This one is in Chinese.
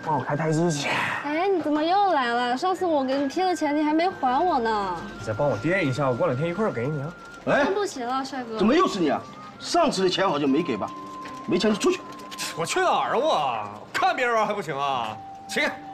帮我开台机去。 哎，你怎么又来了？上次我给你贴的钱你还没还我呢。 你再帮我垫一下，我过2天一块儿给你啊。 哎， 不行了，帅哥。 怎么又是你啊？上次的钱好像没给吧？没钱就出去。 我去哪儿啊我？看别人玩还不行啊？起开！